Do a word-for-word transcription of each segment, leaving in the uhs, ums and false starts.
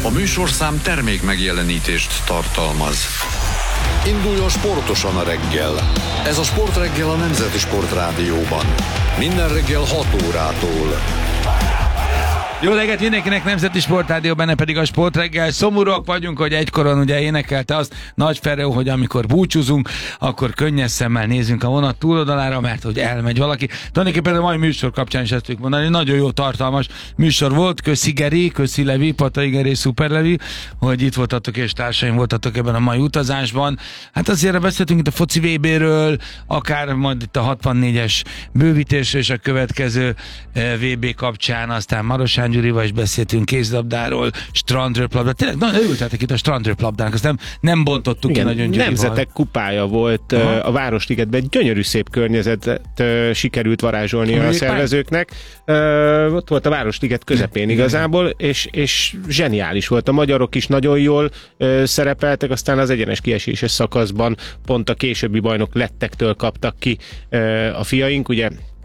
A műsorszám termék megjelenítést tartalmaz. Induljon sportosan a reggel. Ez a Sportreggel a Nemzeti Sportrádióban. Minden reggel hat órától. Jó reggelt mindenkinek, Nemzeti Sportrádió, benne pedig a Sportreggel. Szomorúak vagyunk, hogy egykoron ugye énekelte azt Nagy Feró, hogy amikor búcsúzunk, akkor könnyes szemmel nézünk a vonat túloldalára, mert hogy elmegy valaki. Tulajdonképpen a mai műsor kapcsán is ezt tudjuk mondani, nagyon jó tartalmas műsor volt. Köszi Geri, köszi Levi, Patai Geri, Szuper Levi, hogy itt voltatok és társaim voltatok ebben a mai utazásban. Hát azért beszéltünk itt a foci vé béről, akár majd itt a hatvannégyes bővítésről és a következő vé bé kapcsán, aztán Marosán Gyurival is beszéltünk kézilabdáról, strandröplabdáról. Tényleg nagyon örültetek itt a strandröplabdának, azt nem, nem bontottuk Igen, ki nagyon Gyurival. Nemzetek kupája volt. Aha. A Városligetben, gyönyörű szép környezetet sikerült varázsolni a szervezőknek. Uh, ott volt a Városliget közepén ne, igazából, és, és zseniális volt. A magyarok is nagyon jól uh, szerepeltek, aztán az egyenes kieséses szakaszban pont a későbbi bajnok lettektől kaptak ki uh, a fiaink, ugye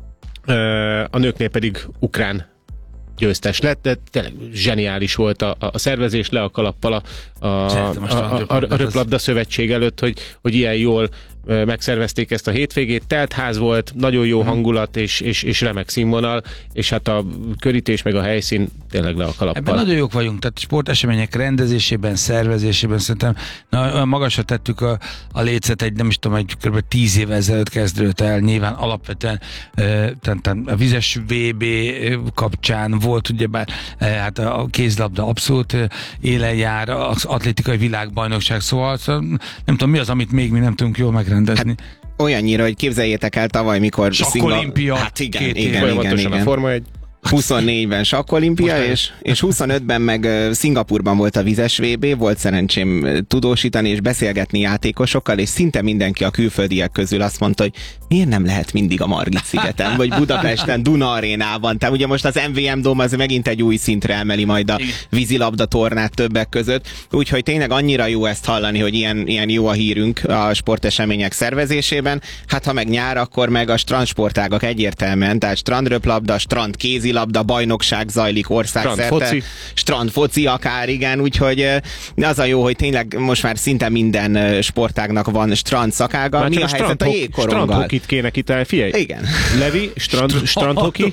uh, a nőknél pedig ukrán győztes lett, de tényleg zseniális volt a, a szervezés, le a kalappal a, a, a, a, a, a Röplabda Szövetség előtt, hogy, hogy ilyen jól megszervezték ezt a hétvégét, telt ház volt, nagyon jó hangulat és, és, és remek színvonal, és hát a körítés meg a helyszín tényleg le a kalappal. Ebben nagyon jók vagyunk, tehát sportesemények rendezésében, szervezésében szerintem na, olyan magasra tettük a, a lécet, egy nem is tudom, egy kb. tíz éve ezelőtt kezdődött el, nyilván alapvetően e, tehát a vizes vé bé kapcsán volt ugyebár e, hát a kézlabda abszolút élen jár, az atlétikai világbajnokság, szóval nem tudom mi az, amit még mi nem tudunk jól megrendezni. Hát, olyannyira, hogy képzeljétek el tavaly, mikor Sakkolimpia, hát igen, két igen, igen, igen. A Forma egy. huszonnégyben sakkolimpia, és, és huszonötben meg uh, Szingapurban volt a vizes vé bé, volt szerencsém uh, tudósítani és beszélgetni játékosokkal, és szinte mindenki a külföldiek közül azt mondta, hogy miért nem lehet mindig a Margit-szigeten, vagy Budapesten, Duna arénában. Tehát ugye most az em vé em Dome az megint egy új szintre emeli majd a vízilabda tornát többek között, úgyhogy tényleg annyira jó ezt hallani, hogy ilyen, ilyen jó a hírünk a sportesemények szervezésében. Hát ha meg nyár, akkor meg a strandsportágak egyértelműen, tehát strandröplabda, strandkézi labda bajnokság zajlik országszerte. Strandfoci. Strandfoci akár, igen, úgyhogy az a jó, hogy tényleg most már szinte minden sportágnak van strand szakága. Már mi a helyzet a jégkoronggal? Strandhokit kéne kitálni, figyelj! Igen. Levi, strand, strandhoki?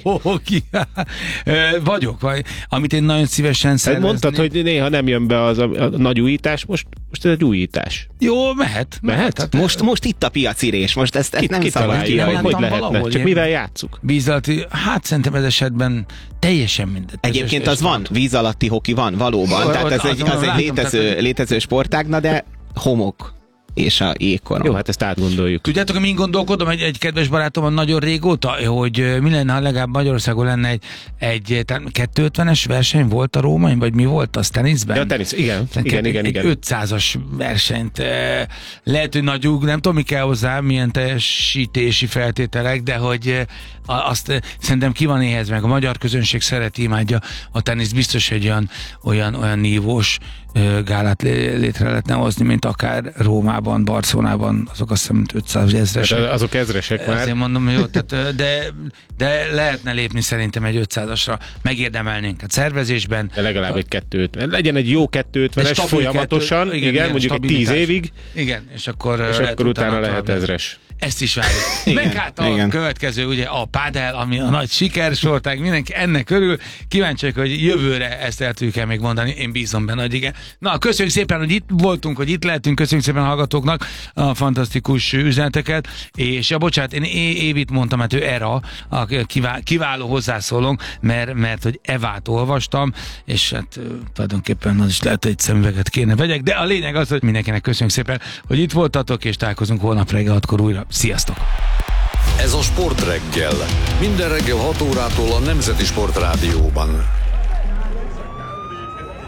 Vagyok, vagy. Amit én nagyon szívesen szervezni. Mondtad, hogy néha nem jön be az a, a nagy újítás, most, most ez egy újítás. Jó, mehet. Mehet? mehet. Most, most itt a piacirés, most ezt, ezt Ki, nem szabad ki, kihagyni. hogy lehetne? Csak ilyen... mivel játsszuk? Víz alatti, hát szerintem ez esetben teljesen mindegy. Egyébként az van, víz alatti hoki van, valóban. Tehát ez egy, az egy létező, létező sportágna, de homok és a jégkorong. Jó, hát ezt átgondoljuk. Tudjátok, hogy én gondolkodom, egy, egy kedves barátom nagyon régóta, hogy mi lenne, ha legalább Magyarországon lenne egy, egy kétszázötvenes verseny volt a római, vagy mi volt az teniszben? Ja, tenisz, igen. Tehát igen, egy, igen, egy igen. ötszázas versenyt. Lehet, hogy nagy, nem tudom, mi kell hozzá, milyen teljesítési feltételek, de hogy azt szerintem ki van éhezve, meg a magyar közönség szereti, imádja a tenisz, biztos, hogy olyan, olyan, olyan nívós gálát létre lehetne hozni, mint akár Rómában, Barcelonában, azok azt hiszem, ötszáz ezresek. Hát azok ezresek már. Azért mondom, jó, tehát, de, de lehetne lépni szerintem egy ötszázasra, megérdemelnénk a szervezésben. De legalább egy kettőötven. Legyen egy jó kétszázötvenes folyamatosan, kettő, igen, igen, mondjuk egy tíz évig. Igen, és akkor, és akkor utána lehet ezres. Ezt is várjuk. Meg hát a igen. következő, ugye a pádel, ami a nagy sikersortág, mindenki ennek örül. Kíváncsiak, hogy jövőre ezt el tudjuk-e még mondani. Én bízom benne, hogy igen. Na, köszönjük szépen, hogy itt voltunk, hogy itt lehetünk. Köszönjük szépen a hallgatóknak a fantasztikus üzeneteket. És ja, bocsánat, én Évit mondtam, hát ő Era, a kiváló hozzászólónk, mert, mert hogy Evát olvastam, és hát tulajdonképpen az is lehet, hogy egy szemüveget kéne vegyek, de a lényeg az, hogy mindenkinek köszönjük szépen, hogy itt voltatok, és találkozunk holnap reggel hatkor újra. Sziasztok! Ez a Sportreggel. Minden reggel hat órától a Nemzeti Sportrádióban.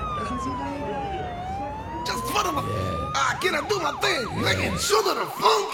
Just put 'em up. I can do my thing. Make it sugar the funk.